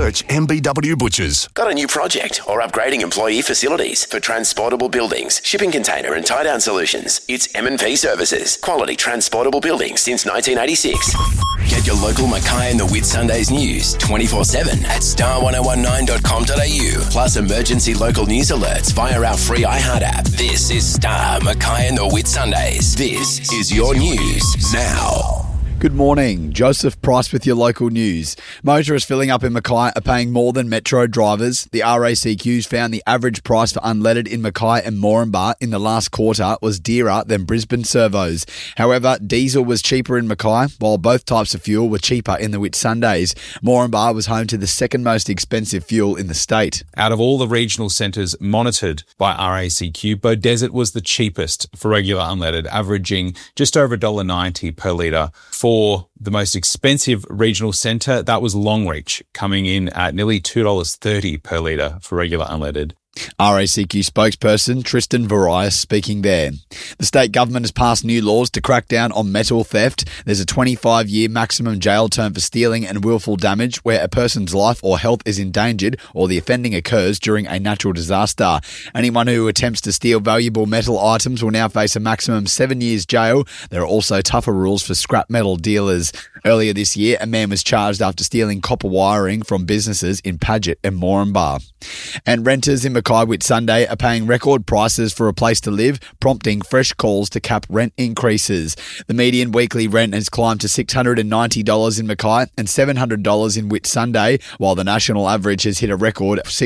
Search MBW Butchers. Got a new project or upgrading employee facilities for transportable buildings, shipping container and tie-down solutions? It's M&P Services. Quality transportable buildings since 1986. Get your local Mackay and the Whitsundays news 24/7 at star1019.com.au. Plus emergency local news alerts via our free iHeart app. This is Star Mackay and the Whitsundays. This is your news now. Good morning. Joseph Price with your local news. Motorists filling up in Mackay are paying more than Metro drivers. The RACQ's found the average price for unleaded in Mackay and Moranbah in the last quarter was dearer than Brisbane servos. However, diesel was cheaper in Mackay, while both types of fuel were cheaper in the Whitsundays. Moranbah was home to the second most expensive fuel in the state. Out of all the regional centres monitored by RACQ, Beaudesert was the cheapest for regular unleaded, averaging just over $1.90 per litre. For the most expensive regional centre, that was Longreach, coming in at nearly $2.30 per litre for regular unleaded. RACQ spokesperson Tristan Varias speaking there. The state government has passed new laws to crack down on metal theft. There's a 25-year maximum jail term for stealing and willful damage where a person's life or health is endangered or the offending occurs during a natural disaster. Anyone who attempts to steal valuable metal items will now face a maximum 7 years jail. There are also tougher rules for scrap metal dealers. Earlier this year, a man was charged after stealing copper wiring from businesses in Paget and Moranbah. And renters in Mackay Whitsunday are paying record prices for a place to live, prompting fresh calls to cap rent increases. The median weekly rent has climbed to $690 in Mackay and $700 in Whitsunday, while the national average has hit a record of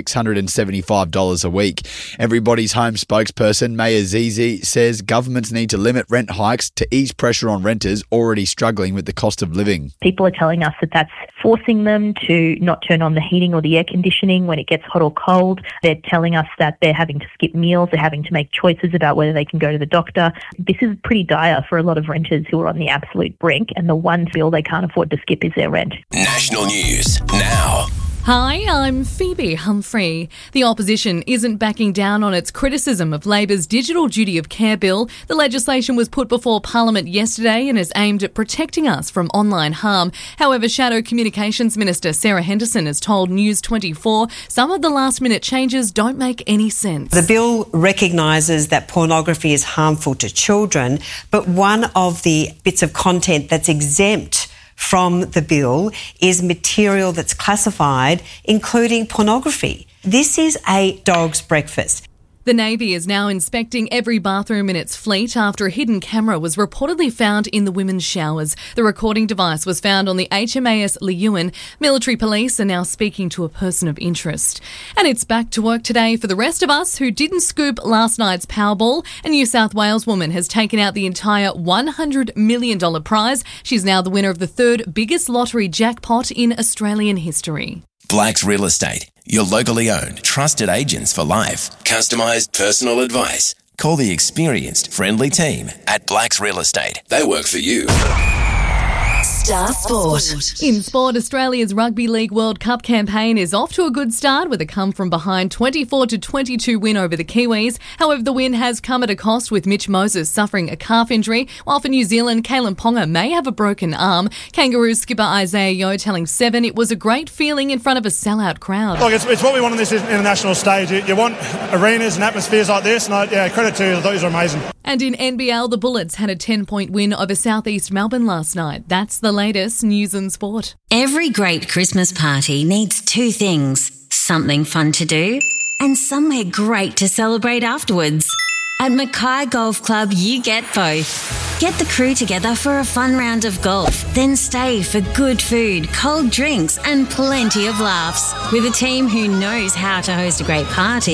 $675 a week. Everybody's Home spokesperson Maya Zizi says governments need to limit rent hikes to ease pressure on renters already struggling with the cost of living. People are telling us that that's forcing them to not turn on the heating or the air conditioning when it gets hot or cold. They're telling us that they're having to skip meals, they're having to make choices about whether they can go to the doctor. This is pretty dire for a lot of renters who are on the absolute brink, and the one bill they can't afford to skip is their rent. National news now. Hi, I'm Phoebe Humphrey. The opposition isn't backing down on its criticism of Labor's Digital Duty of Care bill. The legislation was put before Parliament yesterday and is aimed at protecting us from online harm. However, Shadow Communications Minister Sarah Henderson has told News 24 some of the last-minute changes don't make any sense. The bill recognises that pornography is harmful to children, but one of the bits of content that's exempt from the bill is material that's classified, including pornography. This is a dog's breakfast. The Navy is now inspecting every bathroom in its fleet after a hidden camera was reportedly found in the women's showers. The recording device was found on the HMAS Leeuwin. Military police are now speaking to a person of interest. And it's back to work today for the rest of us who didn't scoop last night's Powerball. A New South Wales woman has taken out the entire $100 million prize. She's now the winner of the third biggest lottery jackpot in Australian history. Blacks Real Estate. Your locally owned, trusted agents for life. Customised personal advice. Call the experienced, friendly team at Blacks Real Estate. They work for you. Star Sport. In sport, Australia's Rugby League World Cup campaign is off to a good start with a come-from-behind 24-22 win over the Kiwis. However, the win has come at a cost, with Mitch Moses suffering a calf injury, while for New Zealand, Kalen Ponga may have a broken arm. Kangaroos skipper Isaiah Yeo telling Seven it was a great feeling in front of a sellout crowd. Look, it's what we want on this international stage. You want arenas and atmospheres like this, and credit to you. I thought these were amazing. And in NBL, the Bullets had a 10-point win over Southeast Melbourne last night. That's the latest news and sport. Every great Christmas party needs two things: something fun to do and somewhere great to celebrate afterwards. At Mackay Golf Club, you get both. Get the crew together for a fun round of golf, then stay for good food, cold drinks and plenty of laughs. With a team who knows how to host a great party,